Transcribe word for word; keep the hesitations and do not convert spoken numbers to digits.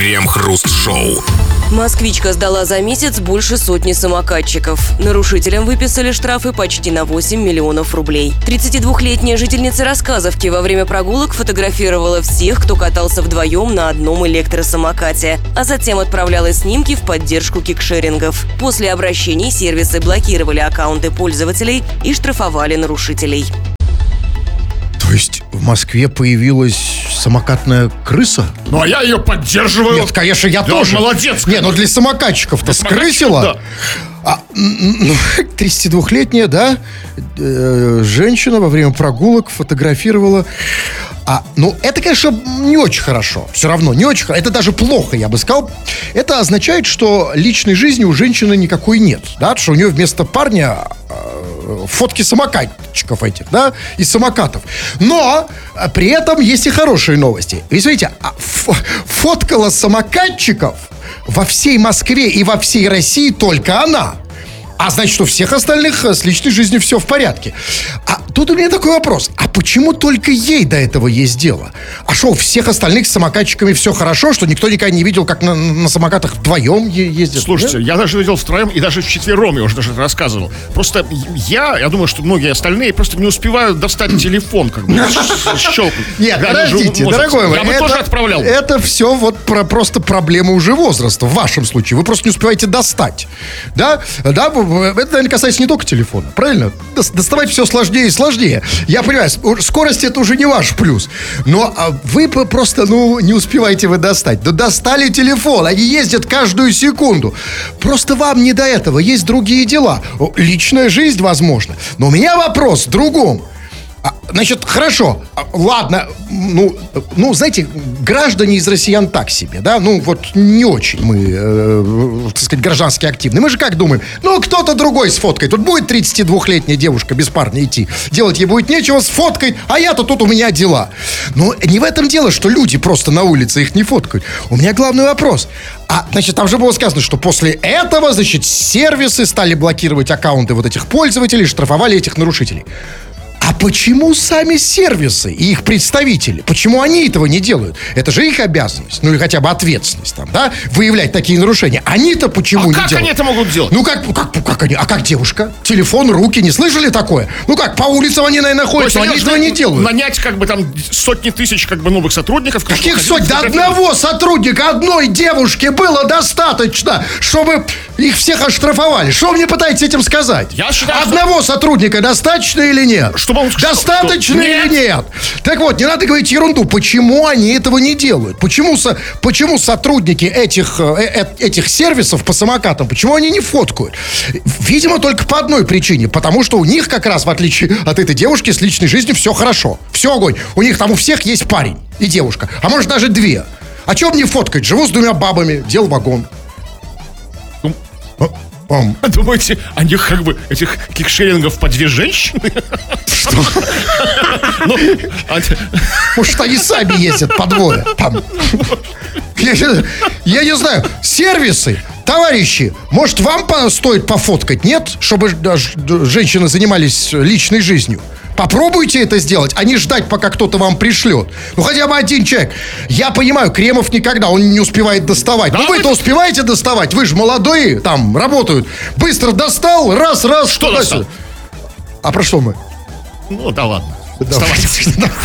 Крем-хруст-шоу. Москвичка сдала за месяц больше сотни самокатчиков. Нарушителям выписали штрафы почти на восемь миллионов рублей. тридцатидвухлетняя жительница Рассказовки во время прогулок фотографировала всех, кто катался вдвоем на одном электросамокате, а затем отправляла снимки в поддержку кикшерингов. После обращений сервисы блокировали аккаунты пользователей и штрафовали нарушителей. То есть в Москве появилась самокатная крыса? Ну, а я ее поддерживаю. Нет, конечно, я Да, тоже. молодец. Не, ну для самокатчиков-то скрысила. Да. А, ну, тридцатидвухлетняя, да, э, женщина во время прогулок фотографировала. А, ну, это, конечно, не очень хорошо. Все равно, не очень хорошо. Это даже плохо, я бы сказал. Это означает, что личной жизни у женщины никакой нет. Да, что у нее вместо парня э, фотки самокатчиков этих, да, из самокатов. Но а, при этом есть и хорошие новости. Вы смотрите, а, ф- фоткала самокатчиков во всей Москве и во всей России только она. А значит, у всех остальных с личной жизнью все в порядке. А тут у меня такой вопрос. А почему только ей до этого есть дело? А что, у всех остальных с самокатчиками все хорошо? Что никто никогда не видел, как на, на самокатах вдвоем ездят? Слушайте, да? я даже видел втроем и даже вчетвером, я уже даже это рассказывал. Просто я, я думаю, что многие остальные просто не успевают достать телефон, как бы, щелкнуть. Нет, подождите, дорогой мой. Я бы тоже отправлял. Это все вот про, просто проблема уже возраста. В вашем случае. Вы просто не успеваете достать. Да? Да, это, наверное, касается не только телефона. Правильно? Доставать все сложнее и сложнее. Я понимаю, скорость это уже не ваш плюс. Но вы просто, ну, не успеваете вы достать. Да достали телефон, они ездят каждую секунду. Просто вам не до этого. Есть другие дела. Личная жизнь, возможно. Но у меня вопрос в другом. А, значит, хорошо, а, ладно, ну, ну, знаете, граждане из россиян так себе, да, ну, вот не очень мы, э, так сказать, граждански активны. Мы же как думаем, ну, кто-то другой сфоткает. Тут будет тридцатидвухлетняя девушка без парня идти, делать ей будет нечего, сфоткает, а я-то тут у меня дела. Но не в этом дело, что люди просто на улице их не фоткают. У меня главный вопрос. А, значит, там же было сказано, что после этого, значит, сервисы стали блокировать аккаунты вот этих пользователей, штрафовали этих нарушителей. А почему сами сервисы и их представители, почему они этого не делают? Это же их обязанность, ну или хотя бы ответственность там, да, выявлять такие нарушения. Они-то почему а не как делают? Они это могут делать? Ну как, как, как они, а как девушка? Телефон, руки, не слышали такое? Ну как, по улицам они, наверное, ходят, но они этого не делают. Нанять как бы там сотни тысяч как бы новых сотрудников. Каких сотен? До одного сотрудника, одной девушки было достаточно, чтобы их всех оштрафовали. Что вы мне пытаетесь этим сказать? Я считаю, одного что... сотрудника достаточно или нет? Чтобы он... Достаточно что? или нет? нет? Так вот, не надо говорить ерунду. Почему они этого не делают? Почему, со, почему сотрудники этих, э, э, этих сервисов по самокатам, почему они не фоткают? Видимо, только по одной причине. Потому что у них как раз, в отличие от этой девушки, с личной жизнью все хорошо. Все огонь. У них там у всех есть парень и девушка. А может даже две. А чего мне фоткать? Живу с двумя бабами, дел вагон. Um. Думаете, они как бы этих кикшерингов по две женщины? Что? Может, они сами ездят по двое там. Я не знаю, сервисы, товарищи, может, вам стоит пофоткать, нет? Чтобы женщины занимались личной жизнью. Попробуйте это сделать, а не ждать, пока кто-то вам пришлет. Ну, хотя бы один человек. Я понимаю, Кремов никогда, он не успевает доставать. Да, ну, вы-то вы... успеваете доставать? Вы же молодые, там, работают. Быстро достал, раз, раз. Что достал? А про что мы? Ну, да ладно. Давайте.